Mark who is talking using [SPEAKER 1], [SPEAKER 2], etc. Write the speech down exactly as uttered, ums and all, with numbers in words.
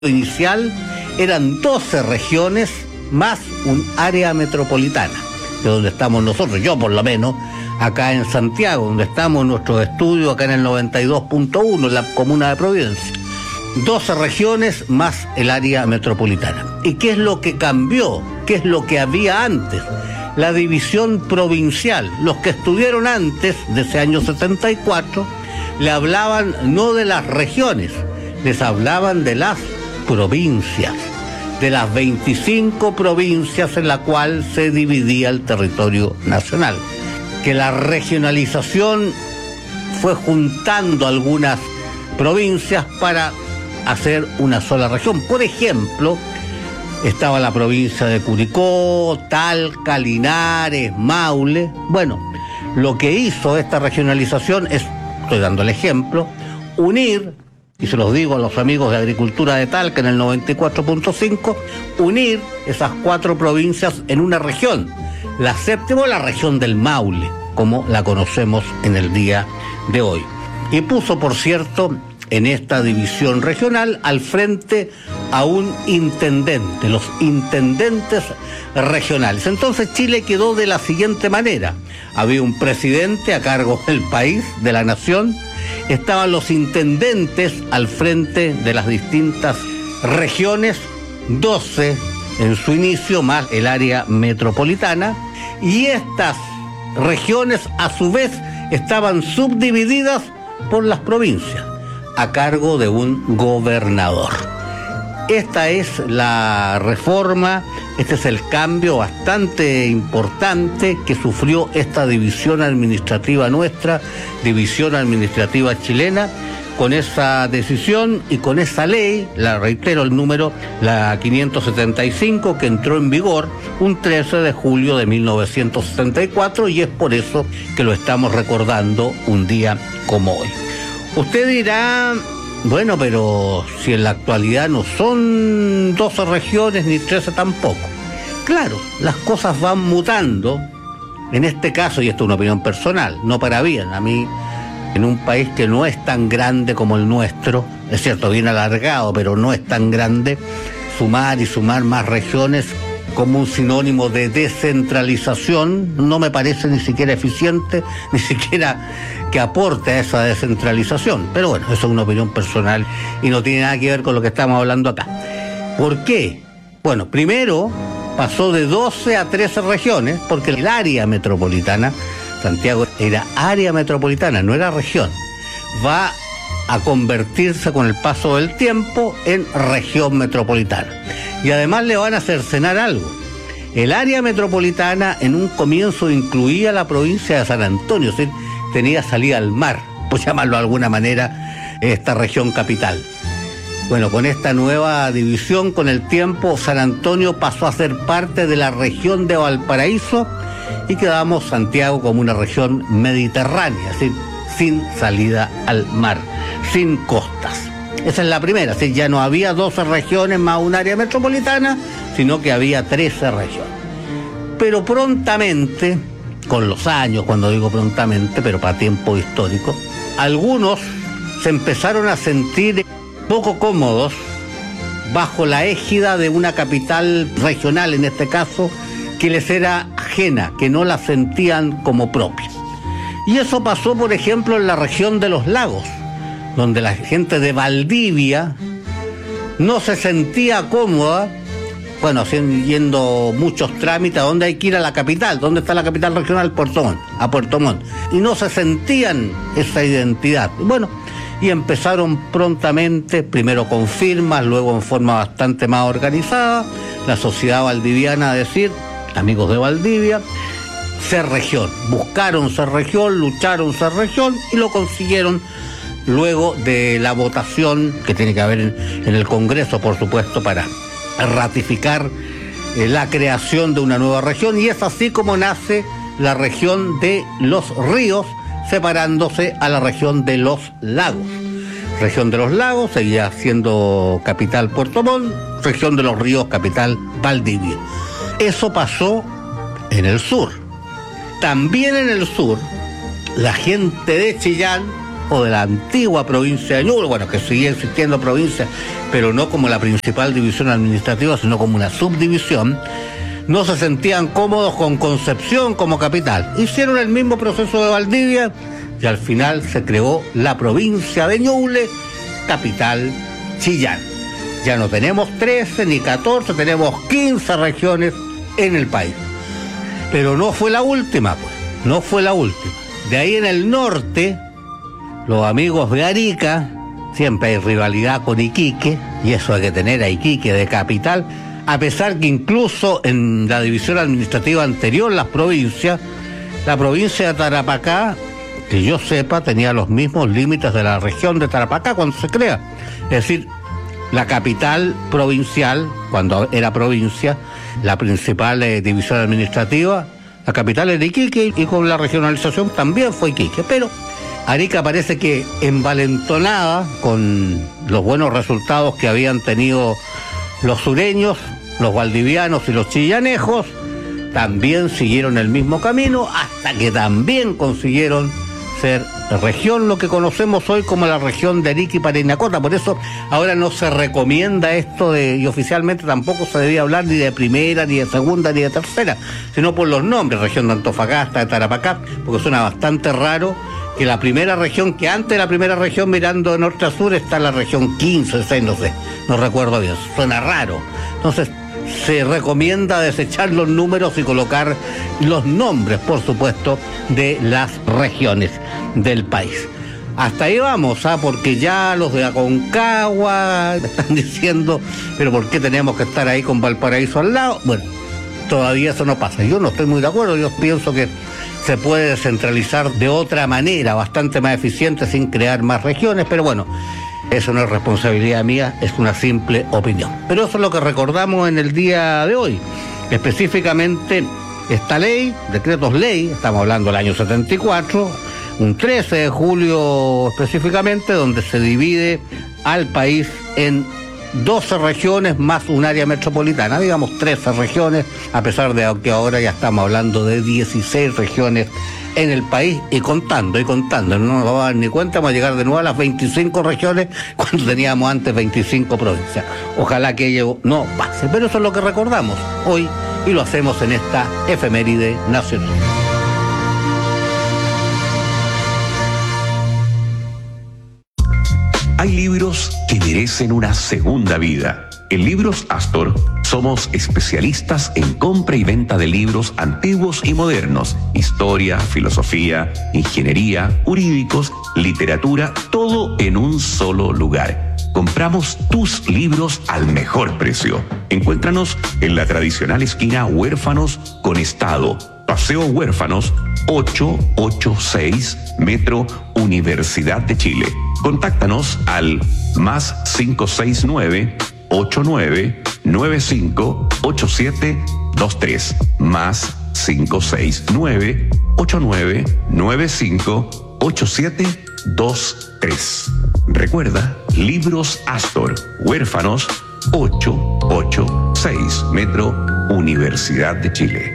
[SPEAKER 1] inicial eran doce regiones más un área metropolitana, de donde estamos nosotros, yo por lo menos, acá en Santiago, donde estamos en nuestros estudios, acá en el noventa y dos punto uno, en la comuna de Providencia. doce regiones más el área metropolitana. ¿Y qué es lo que cambió? ¿Qué es lo que había antes? La división provincial. Los que estuvieron antes de ese año setenta y cuatro le hablaban no de las regiones, les hablaban de las provincias, de las veinticinco provincias en la cual se dividía el territorio nacional. Que la regionalización fue juntando algunas provincias para hacer una sola región. Por ejemplo, estaba la provincia de Curicó, Talca, Linares, Maule. Bueno, lo que hizo esta regionalización es, estoy dando el ejemplo, unir, y se los digo a los amigos de Agricultura de Talca en el noventa y cuatro punto cinco, unir esas cuatro provincias en una región, la séptima, la región del Maule, como la conocemos en el día de hoy. Y puso, por cierto, en esta división regional al frente a un intendente, los intendentes regionales. Entonces Chile quedó de la siguiente manera: había un presidente a cargo del país, de la nación, estaban los intendentes al frente de las distintas regiones, doce en su inicio, más el área metropolitana, y estas regiones a su vez estaban subdivididas por las provincias, a cargo de un gobernador. Esta es la reforma, este es el cambio bastante importante que sufrió esta división administrativa nuestra, división administrativa chilena, con esa decisión y con esa ley, la reitero el número, la quinientos setenta y cinco, que entró en vigor un trece de julio de mil novecientos setenta y cuatro, y es por eso que lo estamos recordando un día como hoy. Usted dirá, bueno, pero si en la actualidad no son doce regiones ni trece tampoco. Claro, las cosas van mutando. En este caso, y esto es una opinión personal, no para bien, a mí, en un país que no es tan grande como el nuestro, es cierto, bien alargado, pero no es tan grande, sumar y sumar más regiones como un sinónimo de descentralización no me parece ni siquiera eficiente, ni siquiera que aporte a esa descentralización. Pero bueno, eso es una opinión personal y no tiene nada que ver con lo que estamos hablando acá. ¿Por qué? Bueno, primero pasó de doce a trece regiones porque el área metropolitana, Santiago era área metropolitana, no era región, va a convertirse con el paso del tiempo en región metropolitana. Y además le van a cercenar algo. El área metropolitana en un comienzo incluía la provincia de San Antonio, es decir, tenía salida al mar, por llamarlo de alguna manera, esta región capital. Bueno, con esta nueva división, con el tiempo, San Antonio pasó a ser parte de la región de Valparaíso y quedamos Santiago como una región mediterránea, es decir, sin salida al mar, sin costas. Esa es la primera, es decir, ya no había doce regiones más un área metropolitana, sino que había trece regiones. Pero prontamente, con los años, cuando digo prontamente, pero para tiempo histórico, algunos se empezaron a sentir poco cómodos bajo la égida de una capital regional, en este caso, que les era ajena, que no la sentían como propia. Y eso pasó, por ejemplo, en la región de los lagos, donde la gente de Valdivia no se sentía cómoda, bueno, haciendo, yendo muchos trámites a donde hay que ir a la capital. ¿Dónde está la capital regional? Puerto Montt, a Puerto Montt. Y no se sentían esa identidad. Bueno, y empezaron prontamente, primero con firmas, luego en forma bastante más organizada, la sociedad valdiviana a decir, amigos de Valdivia, ser región. Buscaron ser región, lucharon ser región y lo consiguieron luego de la votación que tiene que haber en, en el Congreso, por supuesto, para ratificar eh, la creación de una nueva región, y es así como nace la región de los ríos, separándose a la región de los lagos. Región de los lagos seguía siendo capital Puerto Montt, región de los ríos capital Valdivia. Eso pasó en el sur. También en el sur, la gente de Chillán o de la antigua provincia de Ñuble, bueno, que sigue existiendo provincia, pero no como la principal división administrativa, sino como una subdivisión, no se sentían cómodos con Concepción como capital. Hicieron el mismo proceso de Valdivia y al final se creó la provincia de Ñuble, capital Chillán. Ya no tenemos trece ni catorce, tenemos quince regiones en el país. Pero no fue la última, pues, no fue la última. De ahí en el norte, los amigos de Arica, siempre hay rivalidad con Iquique, y eso hay que tener a Iquique de capital, a pesar que incluso en la división administrativa anterior, las provincias, la provincia de Tarapacá, que yo sepa, tenía los mismos límites de la región de Tarapacá cuando se crea. Es decir, la capital provincial, cuando era provincia, la principal eh, división administrativa, la capital era Iquique, y con la regionalización también fue Iquique. Pero Arica parece que envalentonada con los buenos resultados que habían tenido los sureños, los valdivianos y los chillanejos, también siguieron el mismo camino hasta que también consiguieron ser región, lo que conocemos hoy como la región de Arica y Parinacota. Por eso ahora no se recomienda esto de, y oficialmente tampoco se debía hablar ni de primera, ni de segunda, ni de tercera, sino por los nombres, región de Antofagasta, de Tarapacá, porque suena bastante raro que la primera región, que antes de la primera región mirando de norte a sur está la región quince, seis, no sé, no recuerdo bien, suena raro. Entonces se recomienda desechar los números y colocar los nombres, por supuesto, de las regiones del país. Hasta ahí vamos, ¿ah? Porque ya los de Aconcagua están diciendo, pero ¿por qué tenemos que estar ahí con Valparaíso al lado? Bueno, todavía eso no pasa. Yo no estoy muy de acuerdo, yo pienso que se puede descentralizar de otra manera, bastante más eficiente, sin crear más regiones, pero bueno, eso no es responsabilidad mía, es una simple opinión. Pero eso es lo que recordamos en el día de hoy. Específicamente, esta ley, decretos ley, estamos hablando del año setenta y cuatro, un trece de julio específicamente, donde se divide al país en doce regiones más un área metropolitana, digamos trece regiones, a pesar de que ahora ya estamos hablando de dieciséis regiones en el país y contando, y contando, no nos vamos a dar ni cuenta, vamos a llegar de nuevo a las veinticinco regiones cuando teníamos antes veinticinco provincias. Ojalá que ello no pase, pero eso es lo que recordamos hoy y lo hacemos en esta efeméride nacional.
[SPEAKER 2] Hay libros que merecen una segunda vida. En Libros Astor somos especialistas en compra y venta de libros antiguos y modernos, historia, filosofía, ingeniería, jurídicos, literatura, todo en un solo lugar. Compramos tus libros al mejor precio. Encuéntranos en la tradicional esquina Huérfanos con Estado, Paseo Huérfanos ochocientos ochenta y seis, Metro Universidad de Chile. Contáctanos al más cinco seis nueve, ocho nueve nueve cinco, ocho siete dos tres, más cinco seis nueve, ocho nueve nueve cinco, ocho siete dos tres. Recuerda, Libros Astor, Huérfanos ochocientos ochenta y seis, Metro Universidad de Chile.